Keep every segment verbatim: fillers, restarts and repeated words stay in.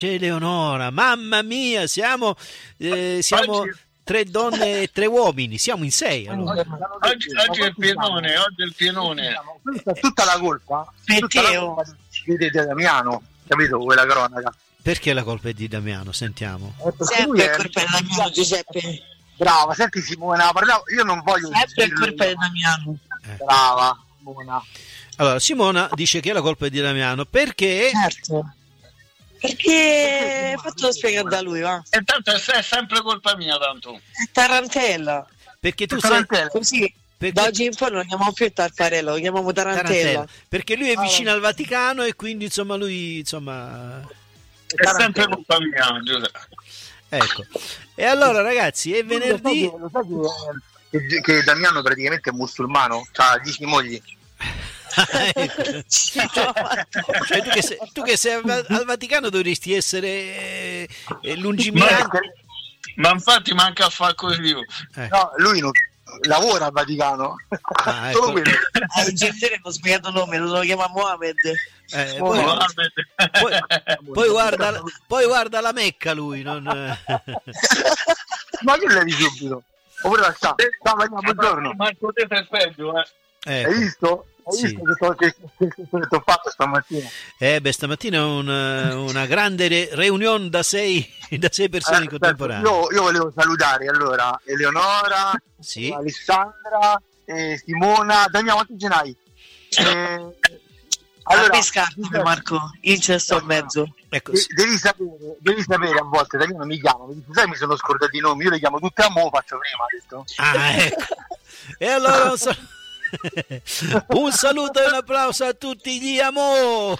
C'è Eleonora, mamma mia, siamo, eh, siamo Oggi- tre donne e tre uomini, siamo in sei. Allora. Oggi, oggi è il pienone, oggi è il pienone. Questa è tutta la colpa, Perché tutta la oh? colpa di di Damiano, capito? Quella cronaca. Perché la colpa è di Damiano? Sentiamo. Eh, perché lui Sempre è- è colpa di Damiano, Giuseppe. Brava, senti Simona, parlavo, io non voglio Sempre è dirlo colpa di io. Damiano. Brava, Simona. Allora, Simona dice che la colpa è di Damiano perché... Certo. Perché fatelo spiegare da lui, va? E tanto è se- è sempre colpa mia, tanto. È tarantella. Perché tu sei... Tarantella. Così Perché- da oggi in poi non lo chiamiamo più Tartarello, lo chiamiamo Tarantella. Tarantella. Perché lui è vicino al Vaticano e quindi insomma lui insomma... È sempre colpa mia, Giuseppe. Ecco. E allora ragazzi, è Lo sai venerdì... che- lo sai che, che, che Damiano praticamente è musulmano, ha dieci mogli. Ecco. Cioè, tu, che sei, tu che sei al Va- al Vaticano dovresti essere eh, eh, lungimirante. Ma infatti manca a fare così. io. Eh. No, lui non lavora al Vaticano. Ah, Solo ecco. quello. Ah, il genitore non ho spiegato il nome, lo chiama Mohamed. Eh, Oh, poi, no. poi, poi guarda, poi guarda la Mecca lui, non... Ma che levi subito? Oppure la sta. Ciao, Maria, buongiorno. Marco, te sei peggio, eh. Ecco. Hai visto? Hai Sì. visto che, to- che, che, che, che ti ho fatto stamattina? Eh beh, stamattina è un, una grande re- riunione da sei, da sei persone Eh, contemporanee. io, io volevo salutare allora Eleonora, Sì. Alessandra, eh, Simona, Daniele, quanti ce n'hai? Eh, Allora, allora, pescare, Marco, io ci sto in mezzo. Ecco, de- devi sapere, devi sapere a volte, Daniele mi chiama, mi dice, sai mi sono scordato i nomi, io le chiamo tutte a mo', faccio prima, ha detto. ah, ecco. E allora un, sal- un saluto e un applauso a tutti gli amo.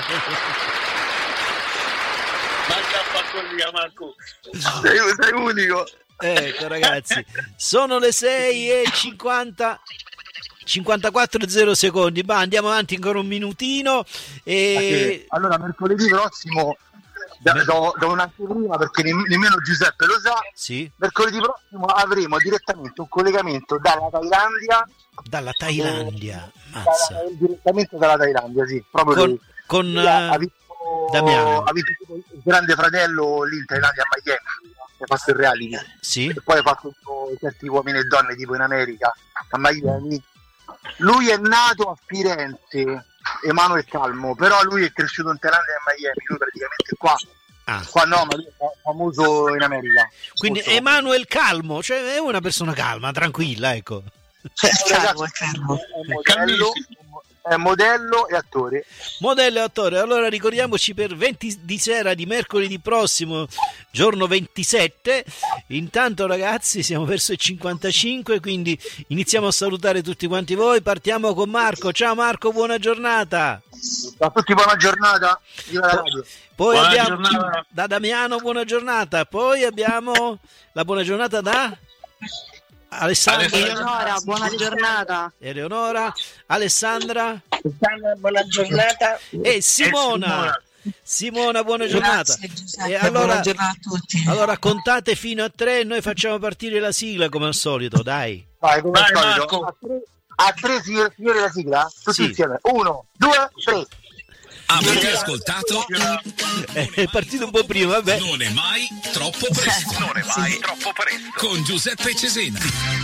Manca a fare così, Marco. Sei, sei unico. Ecco ragazzi, sono le sei e cinquanta, cinquantaquattro zero secondi, ma andiamo avanti ancora un minutino e... Allora, mercoledì prossimo, da, do, do un'anteprima perché nemm- nemmeno Giuseppe lo sa, Sì, mercoledì prossimo avremo direttamente un collegamento dalla Thailandia, dalla Thailandia, dalla- mazza. direttamente dalla Thailandia, sì, proprio Con, lui. con Lui ha, ha eh, visto, Damiano. ha visto il grande fratello lì in Thailandia a Miami, ha fatto il reality, sì, e poi ha fatto certi uomini e donne tipo in America, a Miami. Lui è nato a Firenze, Emanuele Calmo, però lui è cresciuto in Thailandia e a Miami, lui praticamente qua, ah, qua no, ma lui è famoso in America. quindi Molto Emanuele Calmo, cioè è una persona calma, tranquilla, ecco. Cioè, famoso. calmo, è calmo. È modello, è modello e attore. Modello e attore, allora ricordiamoci per venti di sera di mercoledì prossimo, giorno ventisette. Intanto ragazzi siamo verso i cinquantacinque, quindi iniziamo a salutare tutti quanti voi. Partiamo con Marco. Ciao Marco, buona giornata. A tutti buona giornata, viva la radio. Poi Buona abbiamo giornata. da Damiano, buona giornata. Poi abbiamo la buona giornata da Alessandra, Eleonora, buona giornata. Eleonora, Alessandra Buona giornata. e Simona. Simona, buona giornata. Grazie, Giuseppe, E allora, buona giornata a tutti. allora contate fino a tre e noi facciamo partire la sigla come al solito, dai. Vai, come al Vai, solito. Marco. A tre, a tre signori, signori la sigla? Tutti Sì. insieme. Uno, due, tre. Avete ascoltato? È partito un po' prima, vabbè. Non è mai troppo presto. Non è mai troppo presto. Con Giuseppe Cesena.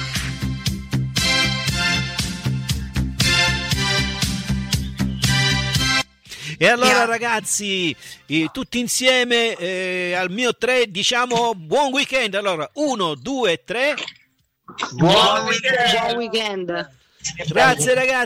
E allora Yeah. ragazzi, eh, tutti insieme eh, al mio tre diciamo buon weekend. Allora, uno, due, tre. Buon weekend. Buon weekend. Grazie ragazzi.